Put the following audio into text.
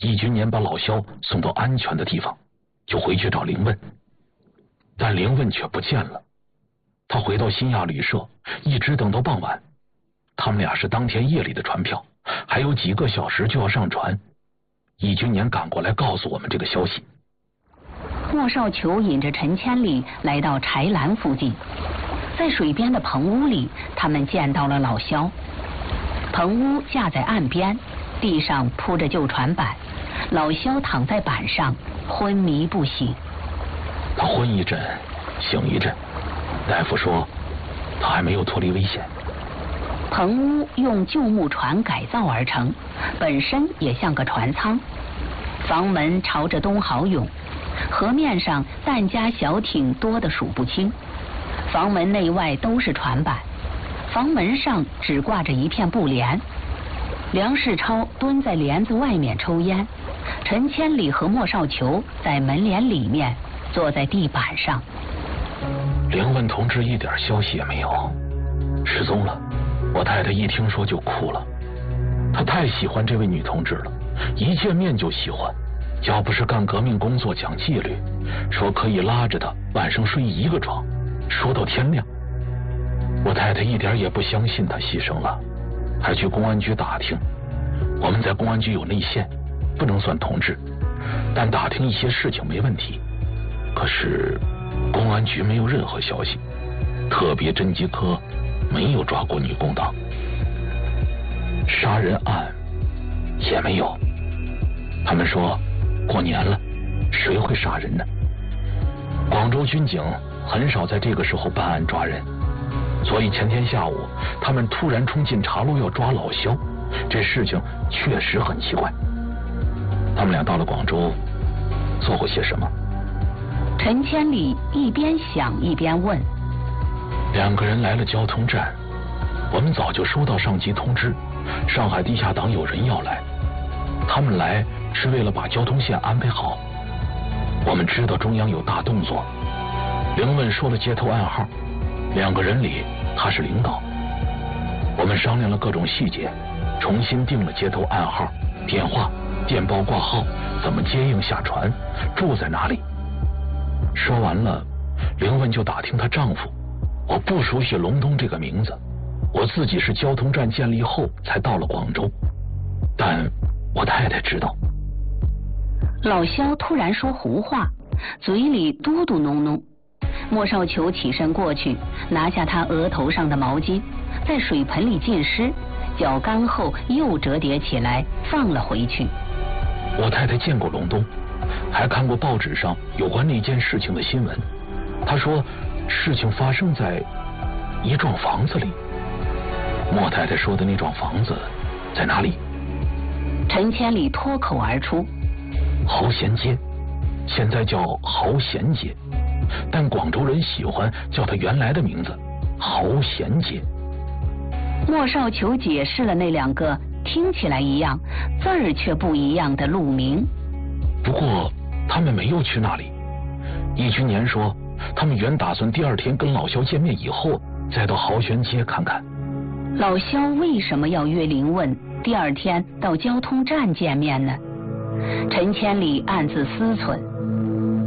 易君年把老萧送到安全的地方，就回去找凌问，但凌问却不见了。他回到新亚旅社，一直等到傍晚。他们俩是当天夜里的船票，还有几个小时就要上船。易君年赶过来告诉我们这个消息。 莫少球引着陈千里来到柴栏附近，在水边的棚屋里，他们见到了老萧。棚屋架在岸边，地上铺着旧船板，老萧躺在板上，昏迷不醒。 他昏一阵，醒一阵，大夫说他还没有脱离危险。 棚屋用旧木船改造而成，本身也像个船舱。房门朝着东好涌，河面上弹夹小艇多得数不清。房门内外都是船板，房门上只挂着一片布帘。梁世超蹲在帘子外面抽烟，陈千里和莫少球在门帘里面坐在地板上。 凌问同志一点消息也没有，失踪了。我太太一听说就哭了，她太喜欢这位女同志了，一见面就喜欢。要不是干革命工作讲纪律，说可以拉着她晚上睡一个床，说到天亮。我太太一点也不相信她牺牲了，还去公安局打听。我们在公安局有内线，不能算同志，但打听一些事情没问题。可是公安局没有任何消息，特别侦缉科没有抓过女共党，杀人案也没有。他们说过年了，谁会杀人呢？广州军警很少在这个时候办案抓人，所以前天下午他们突然冲进茶楼要抓老萧，这事情确实很奇怪。他们俩到了广州做过些什么？ 陈千里一边想一边问。 两个人来了交通站，我们早就收到上级通知，上海地下党有人要来，他们来是为了把交通线安排好。我们知道中央有大动作，凌问说了接头暗号，两个人里他是领导。我们商量了各种细节，重新定了接头暗号、电话、电报挂号，怎么接应下船，住在哪里。说完了，凌问就打听她丈夫。我不熟悉隆冬这个名字，我自己是交通站建立后才到了广州，但我太太知道。 老萧突然说胡话，嘴里嘟嘟哝哝。莫少球起身过去，拿下他额头上的毛巾，在水盆里浸湿，搅干后又折叠起来放了回去。 我太太见过隆冬，还看过报纸上有关那件事情的新闻。她说事情发生在一幢房子里。莫太太说的那幢房子在哪里？ 陈千里脱口而出： 豪贤街，现在叫豪贤街，但广州人喜欢叫它原来的名字豪贤街。 莫少球解释了那两个听起来一样，字儿却不一样的路名。 不过他们没有去那里。易君年说他们原打算第二天跟老萧见面以后再到豪贤街看看。 老萧为什么要约凌问第二天到交通站见面呢？陈千里暗自思忖，